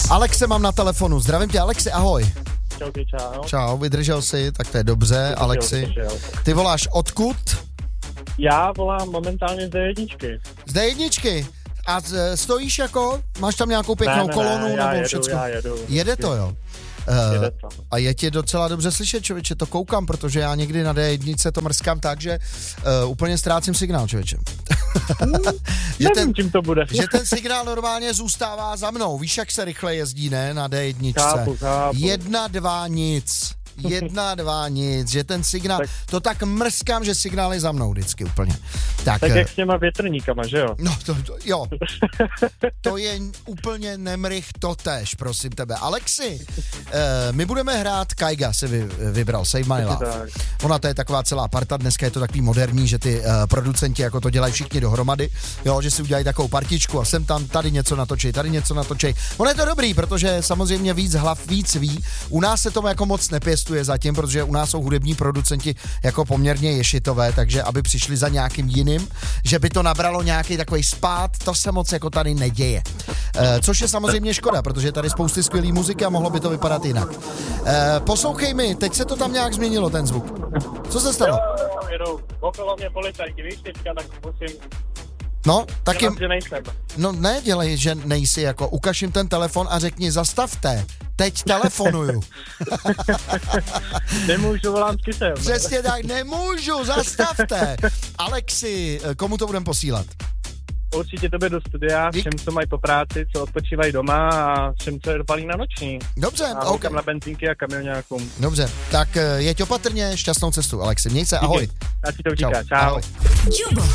Alexe mám na telefonu. Zdravím tě, Alexi, ahoj. Čau. Čau, vydržel jsi, tak to je dobře, Alexi. Ty voláš odkud? Já volám momentálně z D1. Z D1? A stojíš jako? Máš tam nějakou pěknou kolonu? Já nebo jedu. Jede to, jo? Jede to. A je ti docela dobře slyšet, člověče, to koukám, protože já někdy na D1 to mrskám tak, že úplně ztrácím signál, člověče. Nevím, čím to bude. Že ten signál normálně zůstává za mnou. Víš, jak se rychle jezdí, ne? Na D1. Chápu. 1, 2, nic. 1, 2, nic, že ten signál, to tak mrskám, že signál je za mnou vždycky úplně. Tak jak s těma větrníkama, že jo? No, jo. To je úplně nemrych totéž, prosím tebe. Alexi, my budeme hrát Kaiga, si vybral, Save My Love. Ona to je taková celá parta, dneska je to takový moderní, že ty producenti jako to dělají všichni dohromady, jo, že si udělají takovou partičku a sem tam tady něco natočej. Ono je to dobrý, protože samozřejmě víc hlav víc ví. U nás se tomu jako moc nepěstuje zatím, protože u nás jsou hudební producenti jako poměrně ješitové, takže aby přišli za nějakým jiným, že by to nabralo nějaký takový spád, to se moc jako tady neděje. Což je samozřejmě škoda, protože je tady spousty skvělý muziky a mohlo by to vypadat jinak. Poslouchej mi, teď se to tam nějak změnilo, ten zvuk. Co se stalo? Jedou okolo mě policajti, víš, teďka tak musím... No, taky... Že nejsem. No ne, dělej, že nejsi, jako ukaž jim ten telefon a řekni zastavte, teď telefonuju. Nemůžu, volám s Kisem. Přesně tak, nemůžu, zastavte. Alexi, komu to budem posílat? Určitě tobě do studia, všem, co mají po práci, co odpočívají doma a všem, co je dopalí na noční. Dobře, a ok. na benzínky a kamionákům. Dobře, tak jeď opatrně, šťastnou cestu, Alexi, měj se, ahoj. A ti to říká, čau. Ahoj.